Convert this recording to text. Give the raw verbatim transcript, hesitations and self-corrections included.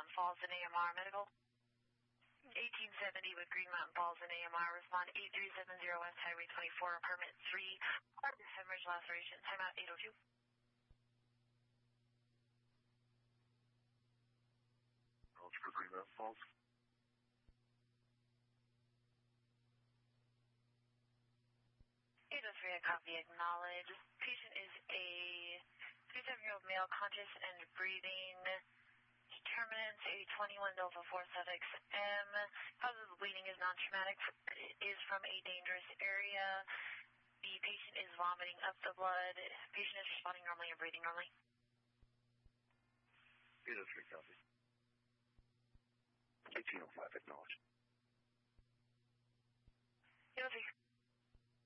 Mountain Falls and A M R Medical. eighteen seventy with Green Mountain Falls and A M R. Respond eight three seven zero West Highway twenty-four, apartment three. Hemorrhage laceration. Timeout eight oh two. Knowledge for Green Mountain Falls. eight oh three, I copy, acknowledge. Patient is a thirty-seven-year-old male, conscious and breathing. Determinants, a twenty-one Delta four suffix M. Cause of the bleeding is non-traumatic, is from a dangerous area. The patient is vomiting up the blood. Patient is responding normally and breathing normally. eight oh three, copy. eighteen oh five, acknowledge. eight oh three.